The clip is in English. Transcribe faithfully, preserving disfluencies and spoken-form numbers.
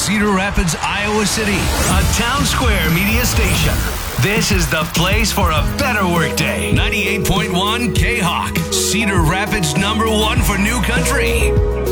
Cedar Rapids, Iowa City, a Town Square media station. This is the place for a better workday. ninety-eight point one K-Hawk, Cedar Rapids number one for new country.